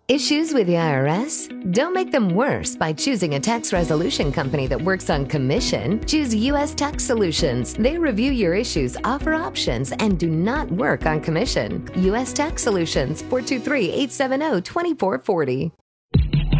Issues with the IRS? Don't make them worse by choosing a tax resolution company that works on commission. Choose U.S. Tax Solutions. They review your issues, offer options, and do not work on commission. U.S. Tax Solutions, 423-870-2440.